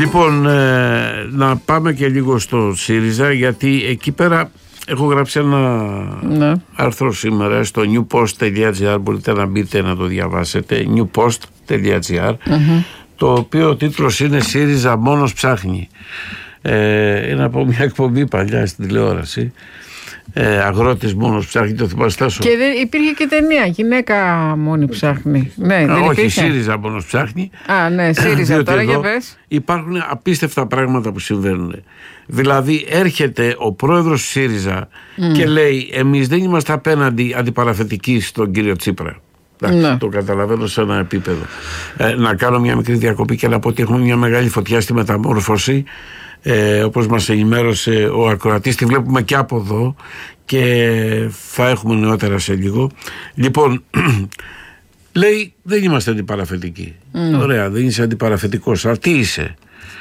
Λοιπόν, να πάμε και λίγο στο ΣΥΡΙΖΑ, γιατί εκεί πέρα έχω γράψει ένα άρθρο σήμερα στο newpost.gr, μπορείτε να μπείτε να το διαβάσετε, newpost.gr, το οποίο ο τίτλος είναι «ΣΥΡΙΖΑ μόνος ψάχνει». Είναι από μια εκπομπή παλιά στην τηλεόραση. Αγρότης μόνος ψάχνει, το θυμάστε? Και υπήρχε και ταινία «Γυναίκα μόνη ψάχνει». Ναι, δεν όχι, υπήρχε? ΣΥΡΙΖΑ μόνος ψάχνει. Ναι, ΣΥΡΙΖΑ. Τώρα για πες. Υπάρχουν απίστευτα πράγματα που συμβαίνουν. Δηλαδή έρχεται ο πρόεδρος του ΣΥΡΙΖΑ και λέει εμείς δεν είμαστε απέναντι αντιπαραθετικοί στον κύριο Τσίπρα. Εντάξει, το καταλαβαίνω σε ένα επίπεδο. Να κάνω μια μικρή διακοπή και να πω ότι έχουμε μια μεγάλη φωτιά στη Μεταμόρφωση. Όπως μας ενημέρωσε ο ακροατής, τη βλέπουμε και από εδώ και θα έχουμε νεότερα σε λίγο. Λοιπόν, λέει δεν είμαστε αντιπαραθετικοί. Ωραία, δεν είσαι αντιπαραθετικός, αλλά τι είσαι?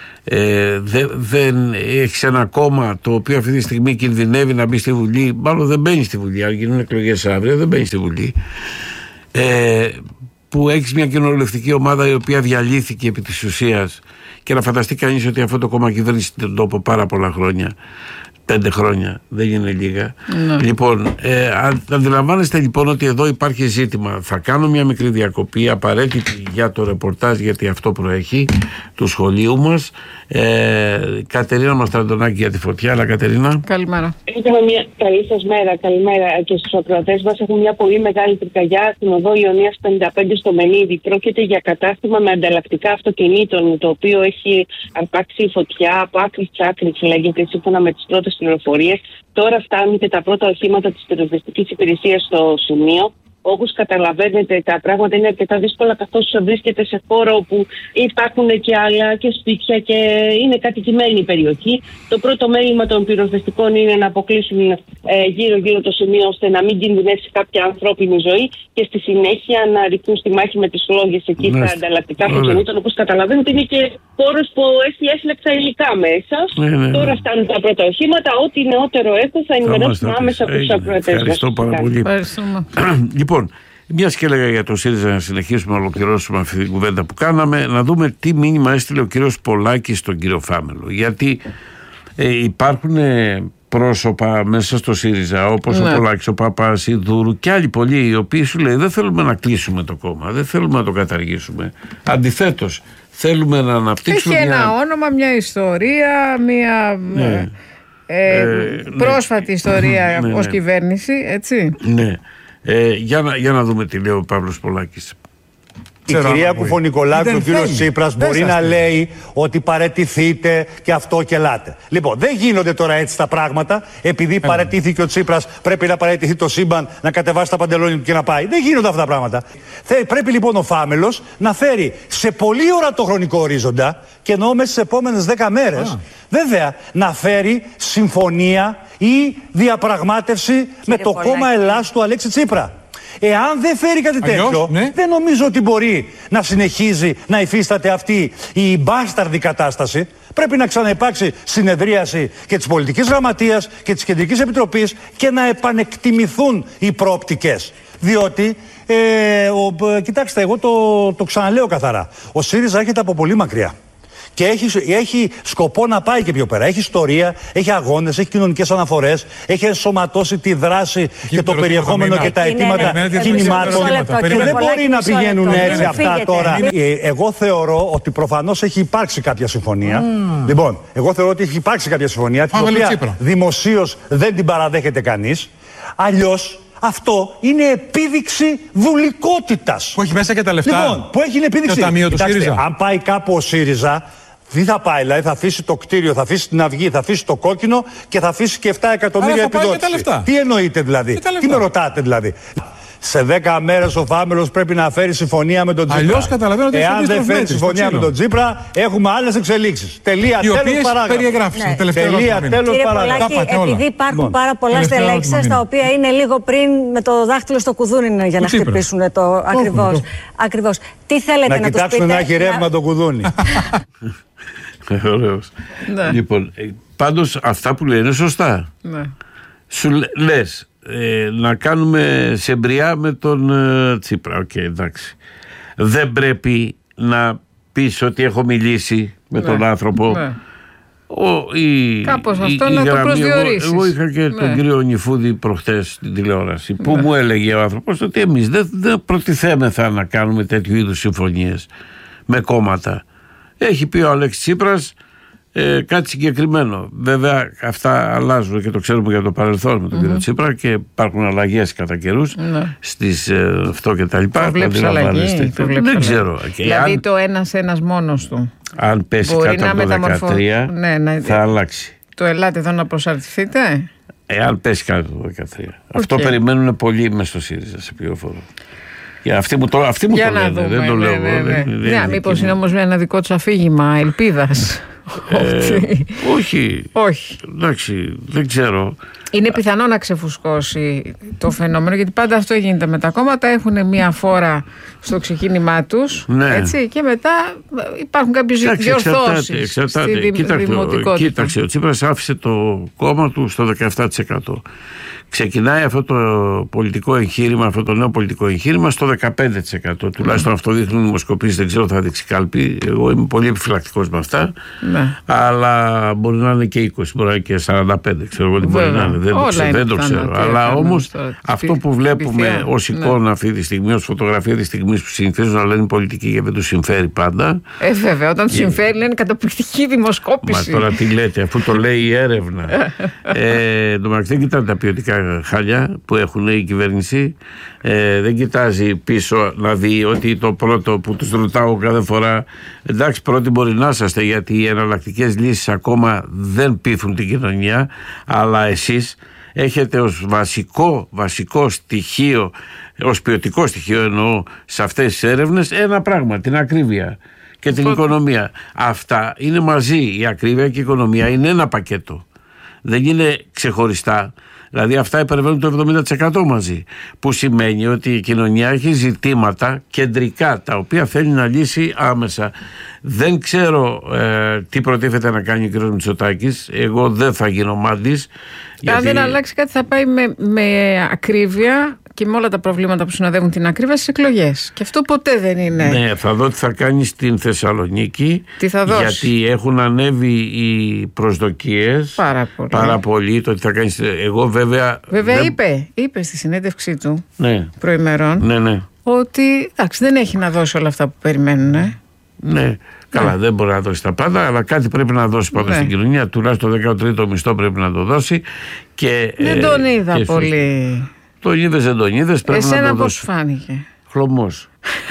Δεν έχεις ένα κόμμα το οποίο αυτή τη στιγμή κινδυνεύει να μπει στη Βουλή? Μάλλον δεν μπαίνει στη Βουλή, αν γίνουν εκλογές αύριο δεν μπαίνει στη Βουλή. Που έχεις μια κοινοβουλευτική ομάδα η οποία διαλύθηκε επί της ουσίας, και να φανταστεί κανείς ότι αυτό το κόμμα κυβέρνησε τον τόπο πάρα πολλά χρόνια, 5 χρόνια, δεν είναι λίγα. Λοιπόν, αντιλαμβάνεστε λοιπόν ότι εδώ υπάρχει ζήτημα. Θα κάνω μια μικρή διακοπή απαραίτητη για το ρεπορτάζ, γιατί αυτό προέχει του σχολείου μας. Κατερίνα Μαστραντονάκη για τη φωτιά. Αλλά Κατερίνα, καλημέρα. Έχουμε μια καλή σας μέρα. Καλημέρα και στους ακροατές μας. Έχουμε μια πολύ μεγάλη πυρκαγιά στην οδό Ιωνίας 55 στο Μενίδη. Πρόκειται για κατάστημα με ανταλλακτικά αυτοκινήτων, το οποίο έχει αρπάξει φωτιά από άκρη της άκρης, λέγεται, σύμφωνα με τις πρώτες πληροφορίες. Τώρα φτάνουν και τα πρώτα οχήματα της πυροσβεστικής υπηρεσίας στο σημείο. Όπως καταλαβαίνετε, τα πράγματα είναι αρκετά δύσκολα, καθώς βρίσκεται σε χώρο όπου υπάρχουν και άλλα και σπίτια και είναι κατοικημένη η περιοχή. Το πρώτο μέλημα των πυροσβεστικών είναι να αποκλείσουν γύρω-γύρω το σημείο, ώστε να μην κινδυνεύσει κάποια ανθρώπινη ζωή, και στη συνέχεια να ριχθούν στη μάχη με τις φλόγες εκεί τα ανταλλακτικά αυτοκινήτων. Όπως καταλαβαίνετε, είναι και χώρος που έχει έσλεξα υλικά μέσα. Τώρα φτάνουν τα πρώτα οχήματα. Ό,τι νεότερο έχω θα ενημερώσουμε άμεσα από τους ακροατές μας. Ευχαριστώ πάρα πολύ. Λοιπόν, μιας και έλεγα για το ΣΥΡΙΖΑ, να συνεχίσουμε να ολοκληρώσουμε αυτή την κουβέντα που κάναμε, να δούμε τι μήνυμα έστειλε ο κύριος Πολάκης στον κύριο Φάμελο. Γιατί υπάρχουν πρόσωπα μέσα στο ΣΥΡΙΖΑ, όπως ο Πολάκης, ο Παπάς, η Δούρου και άλλοι πολλοί, οι οποίοι σου λέει δεν θέλουμε να κλείσουμε το κόμμα, δεν θέλουμε να το καταργήσουμε. Αντιθέτως, θέλουμε να αναπτύξουμε. Έχει ένα όνομα, μια ιστορία, μια πρόσφατη ιστορία ως κυβέρνηση, έτσι. Ναι. Για να δούμε τι λέει ο Παύλος Πολάκης. Η κυρία Κουφονικολάκη, ο κύριος Τσίπρας μπορεί να λέει ότι παραιτηθείτε και αυτό και ελάτε. Λοιπόν, δεν γίνονται τώρα έτσι τα πράγματα. Επειδή παραιτήθηκε ο Τσίπρας, πρέπει να παραιτηθεί το σύμπαν, να κατεβάσει τα παντελόνια του και να πάει. Δεν γίνονται αυτά τα πράγματα. Πρέπει λοιπόν ο Φάμελος να φέρει σε πολύ ορατό χρονικό ορίζοντα, και εννοώ μέσα στις επόμενες 10 μέρες, βέβαια, να φέρει συμφωνία ή διαπραγμάτευση με το κόμμα Ελλάς του Αλέξη Τσίπρα. Εάν δεν φέρει κάτι τέτοιο, δεν νομίζω ότι μπορεί να συνεχίζει να υφίσταται αυτή η μπάσταρδη κατάσταση. Πρέπει να ξαναυπάρξει συνεδρίαση και της Πολιτικής Γραμματείας και της Κεντρικής Επιτροπής και να επανεκτιμηθούν οι προοπτικές. Διότι, κοιτάξτε, εγώ το ξαναλέω καθαρά. Ο ΣΥΡΙΖΑ έρχεται από πολύ μακριά. Και έχει σκοπό να πάει και πιο πέρα. Έχει ιστορία, έχει αγώνες, έχει κοινωνικές αναφορές, έχει ενσωματώσει τη δράση και το περιεχόμενο και τα αιτήματα κινημάτων. Και δεν μπορεί να πηγαίνουν έτσι αυτά τώρα. Εγώ θεωρώ ότι προφανώς έχει υπάρξει κάποια συμφωνία. Λοιπόν, εγώ θεωρώ ότι έχει υπάρξει κάποια συμφωνία, την οποία δημοσίως δεν την παραδέχεται κανείς. Αλλιώς, αυτό είναι επίδειξη βουλικότητας. Που έχει μέσα και τα λεφτά. Λοιπόν, που έχει επίδειξη. Το ταμείο του ΣΥΡΙΖΑ. Αν πάει κάπου ο ΣΥΡΙΖΑ, τι θα πάει? Δηλαδή θα αφήσει το κτίριο, θα αφήσει την Αυγή, θα αφήσει το Κόκκινο και θα αφήσει και 7 εκατομμύρια επιδότηση. Τι εννοείτε δηλαδή? Τι με ρωτάτε δηλαδή? Σε 10 μέρες ο Φάμελος πρέπει να φέρει συμφωνία με τον Τσίπρα. Αλλιώς καταλαβαίνω ότι εάν δεν φέρει συμφωνία με τον Τσίπρα, έχουμε άλλες εξελίξεις. Τελεία, τέλος, παράγραφο. Περιεγράφησαν. Τελεία, τέλος, παράγραφο. Επειδή υπάρχουν πάρα πολλά στελέχη σας, τα οποία είναι λίγο πριν με το δάχτυλο στο κουδούνι για να χτυπήσουν το ακριβώς. Τι θέλετε να τους πείτε? Να κοιτάξουν να έχει ρεύμα το κουδούνι. Ωραίος. Λοιπόν, πάντως αυτά που λένε είναι σωστά. Σου λες να κάνουμε σεμπριά με τον Τσίπρα. Οκ, εντάξει. Δεν πρέπει να πεις ότι έχω μιλήσει με τον άνθρωπο. Κάπως αυτό να το προσδιορίσεις. Εγώ είχα και τον κύριο Νιφούδη προχτές στην τηλεόραση που μου έλεγε ο άνθρωπος ότι εμείς δεν προτιθέμεθα να κάνουμε τέτοιου είδους συμφωνίες με κόμματα. Έχει πει ο Αλέξης Τσίπρας κάτι συγκεκριμένο. Βέβαια αυτά αλλάζουν και το ξέρουμε για το παρελθόν με τον κύριο Τσίπρα και υπάρχουν αλλαγές κατά καιρούς στις αυτό και τα λοιπά. Βλέπεις αλλαγή. Δεν ξέρω. Δηλαδή το ένας μόνος του. Αν πέσει κάτω από το 13 θα αλλάξει. Το ελάτε εδώ να προσαρτηθείτε. Εάν πέσει κάτω από το 13. Αυτό περιμένουν πολλοί μες στο ΣΥΡΙΖΑ, σε πληροφορώ. Αυτοί μου το λένε, δεν το λέω. Μήπως είναι όμως ένα δικό τους αφήγημα ελπίδας. Όχι. Εντάξει, δεν ξέρω. Είναι πιθανό να ξεφουσκώσει το φαινόμενο, γιατί πάντα αυτό γίνεται με τα κόμματα. Έχουν μία φόρα στο ξεκίνημά τους, έτσι, και μετά υπάρχουν κάποιες διορθώσεις στη δημοτικότητα. Κοίταξε, ο Τσίπρας άφησε το κόμμα του στο 17%. Ξεκινάει αυτό το πολιτικό εγχείρημα, αυτό το νέο πολιτικό εγχείρημα στο 15%. Τουλάχιστον αυτό δείχνουν οι δημοσκοπήσεις, δεν ξέρω, θα δείξει κάλπη. Εγώ είμαι πολύ επιφυλακτικός με αυτά. Αλλά μπορεί να είναι και 20, μπορεί να είναι και 45. Ξέρω εγώ τι μπορεί να είναι. Δεν το ξέρω. Αλλά όμως αυτό που βλέπουμε ως εικόνα αυτή τη στιγμή, ως φωτογραφία τη στιγμή που συνηθίζουν να λένε πολιτική και δεν τους συμφέρει πάντα. Βέβαια, όταν τους συμφέρει λένε καταπληκτική δημοσκόπηση. Μα τώρα τι λέτε, αφού το λέει η έρευνα. Δεν κοιτάνε τα ποιοτικά χάλια που έχουν η κυβέρνηση. Δεν κοιτάζει πίσω να δει ότι το πρώτο που τους ρωτάω κάθε φορά, εντάξει, πρώτοι μπορεί να είσαστε, γιατί οι εναλλακτικές λύσεις ακόμα δεν πείθουν την κοινωνία, αλλά εσείς έχετε ως βασικό στοιχείο, ως ποιοτικό στοιχείο εννοώ, σε αυτές τις έρευνες ένα πράγμα, την ακρίβεια και την οικονομία. Αυτά είναι μαζί, η ακρίβεια και η οικονομία είναι ένα πακέτο, δεν είναι ξεχωριστά. Δηλαδή αυτά υπερβαίνουν το 70% μαζί, που σημαίνει ότι η κοινωνία έχει ζητήματα κεντρικά τα οποία θέλει να λύσει άμεσα. Δεν ξέρω τι προτίθεται να κάνει ο κ. Μητσοτάκης. Εγώ δεν θα γίνω μάντης. Αν δεν αλλάξει κάτι θα πάει με ακρίβεια και με όλα τα προβλήματα που συνοδεύουν την ακρίβεια στις εκλογές. Και αυτό ποτέ δεν είναι. Ναι, θα δω τι θα κάνει στην Θεσσαλονίκη. Τι θα δώσει. Γιατί έχουν ανέβει οι προσδοκίες πάρα πολύ. Το τι θα κάνει. Εγώ βέβαια είπε στη συνέντευξή του προημερών ότι εντάξει, δεν έχει να δώσει όλα αυτά που περιμένουν. Ναι. Καλά, δεν μπορεί να δώσει τα πάντα, αλλά κάτι πρέπει να δώσει πάντα στην κοινωνία. Τουλάχιστον το 13ο μισθό πρέπει να το δώσει. Και, δεν τον είδα πολύ. Τον είδες, δεν τον είδες, πρέπει εσένα να το πώς δώσει. φάνηκε? Χλωμός.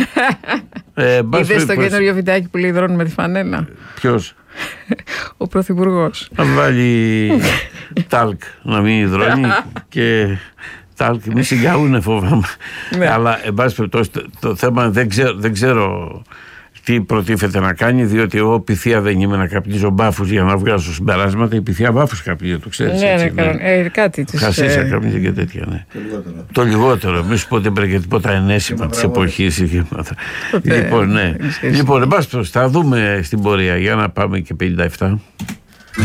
Είδες το καινούριο βιντεάκι που λέει υδρώνουμε τη φανέλα? Ποιος? Ο Πρωθυπουργός. Να βάλει τάλκ να μην υδρώνει και τάλκ μη συγκαούνε, φοβάμαι. Αλλά εν πάση περιπτώσει το θέμα δεν ξέρω τι προτίθεται να κάνει, διότι εγώ πυθία δεν είμαι να καπνίζω μπάφους για να βγάζω συμπεράσματα. Η πυθία μπάφους καπνίζει, το ξέρεις. Κάτι της. Χασίσα καπνίζει και τέτοια, ναι. Το λιγότερο. Μη σου πω ότι έπρεπε και τίποτα ενέσιμα της εποχής. Λοιπόν, ναι. Λοιπόν, εν πάση περιπτώσει, θα δούμε στην πορεία. Για να πάμε και 57.